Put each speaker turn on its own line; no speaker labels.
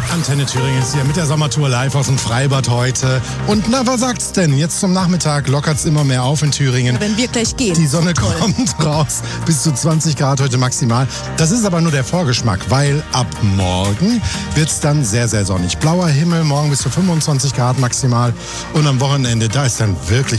Antenne Thüringen ist hier mit der Sommertour live aus dem Freibad heute. Und na, was sagt's denn? Jetzt zum Nachmittag lockert's immer mehr auf in Thüringen.
Ja, wenn wir gleich gehen.
Die Sonne kommt raus, bis zu 20 Grad heute maximal. Das ist aber nur der Vorgeschmack, weil ab morgen wird's dann sehr, sehr sonnig. Blauer Himmel, morgen bis zu 25 Grad maximal. Und am Wochenende, da ist dann wirklich